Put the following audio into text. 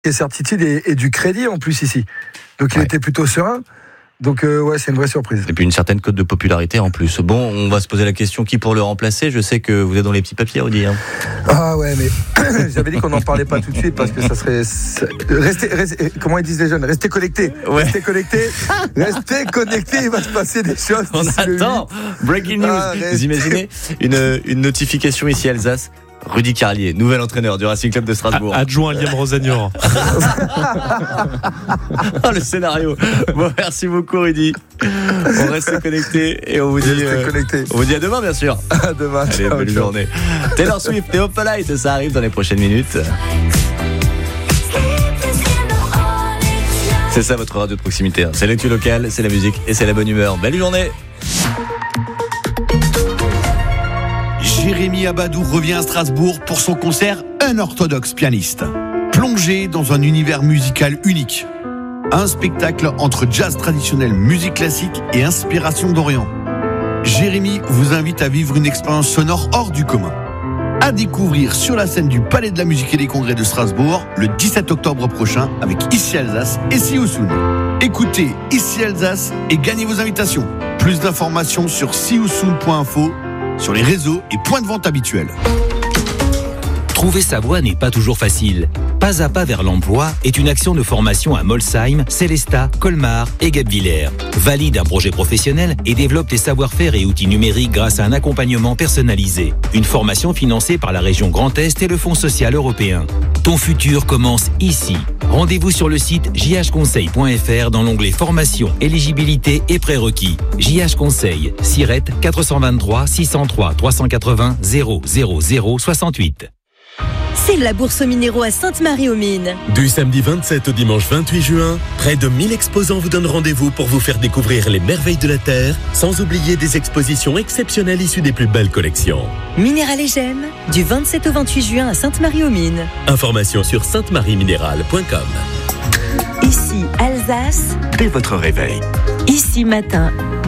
certitude et du crédit en plus ici. Donc il était plutôt serein. Donc c'est une vraie surprise. Et puis une certaine cote de popularité en plus. Bon, on va se poser la question qui pour le remplacer. Je sais que vous êtes dans les petits papiers, Rudy. Ah ouais, mais j'avais dit qu'on n'en parlait pas tout de suite parce que ça serait... Restez, comment ils disent les jeunes, restez connectés. Ouais. Restez connectés, il va se passer des choses. On attend. Breaking news. Vous imaginez une notification ici à Alsace. Rudy Carlier, nouvel entraîneur du Racing Club de Strasbourg. Adjoint Liam Rosagnor. Oh, le scénario. Bon, merci beaucoup, Rudy. On reste connectés et on vous dit à demain, bien sûr. À demain. Allez, belle journée. Taylor Swift et Opalite, ça arrive dans les prochaines minutes. C'est ça votre radio de proximité. C'est l'actu locale, c'est la musique et c'est la bonne humeur. Belle journée. Jérémy Abadou revient à Strasbourg pour son concert Unorthodox Pianiste. Plongé dans un univers musical unique. Un spectacle entre jazz traditionnel, musique classique et inspiration d'Orient. Jérémy vous invite à vivre une expérience sonore hors du commun. À découvrir sur la scène du Palais de la Musique et des Congrès de Strasbourg le 17 octobre prochain avec Ici Alsace et See You Soon. Écoutez Ici Alsace et gagnez vos invitations. Plus d'informations sur seeyousoon.info, sur les réseaux et points de vente habituels. Trouver sa voie n'est pas toujours facile. Pas à pas vers l'emploi est une action de formation à Molsheim, Célestat, Colmar et Guebwiller. Valide un projet professionnel et développe tes savoir-faire et outils numériques grâce à un accompagnement personnalisé. Une formation financée par la région Grand Est et le Fonds social européen. Ton futur commence ici. Rendez-vous sur le site jhconseil.fr dans l'onglet formation, éligibilité et prérequis. JH Conseil, SIRET 423 603 380 000 68. C'est la bourse aux minéraux à Sainte-Marie-aux-Mines. Du samedi 27 au dimanche 28 juin, près de 1000 exposants vous donnent rendez-vous pour vous faire découvrir les merveilles de la Terre, sans oublier des expositions exceptionnelles issues des plus belles collections. Minéral et Gemmes, du 27 au 28 juin à Sainte-Marie-aux-Mines. Information sur saintemarieminéral.com. Ici Alsace, Dès votre réveil. Ici matin.